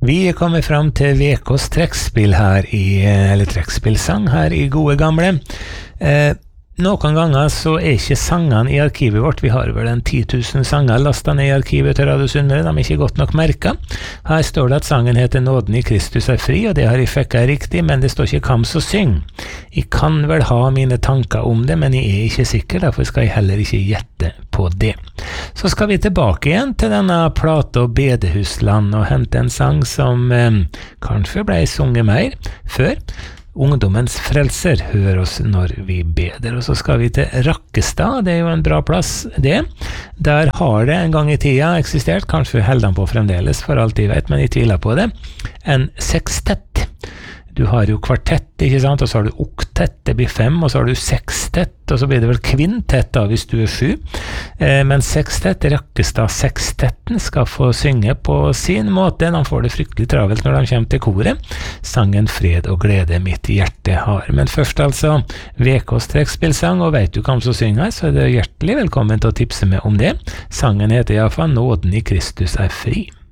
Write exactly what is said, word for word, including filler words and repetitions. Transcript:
Vi er kommet fram til vekos trekkspill her i, eller trekkspillsang her i gode gamle. Eh, noen ganger så er ikke sangene i arkivet vårt, vi har vel en ti tusen sanger lastet ned i arkivet til Radio Sunnmøre, de er ikke godt nok merket. Her står det at sangen heter Nåden i Kristus er fri, og det har jeg fikket riktig, men det står ikke hvem som synger. Jeg kan vel ha mine tanker om det, men jeg er ikke sikker, derfor skal jeg heller ikke gjette på det. Så skal vi tilbake igjen til denne plate og bedehusland og hente en sang som eh, kanskje ble sunget mer før. Ungdommens frelser, hør oss når vi beder. Og så skal vi til Rakkestad, det er jo en bra plass det. Der har det en gang i tida eksistert, kanskje holder han på fremdeles for alt jeg vet, men jeg tviler på det, en sekstett. Du har jo kvartett, ikke sant, og så har du oktett, det blir fem, og så har du sekstett, og så blir det vel kvintett da, hvis du er sju. Eh, men sekstett, Rakkestad sekstetten, skal få synge på sin måte. De får det fryktelig travelt når de kommer til koret. Sangen Fred og glede mitt hjerte har. Men først altså, vekos trekkspillsang, og vet du hvem som synger, så er det hjertelig velkommen til å tipse meg om det. Sangen heter i hvert fall Nåden i Kristus er fri.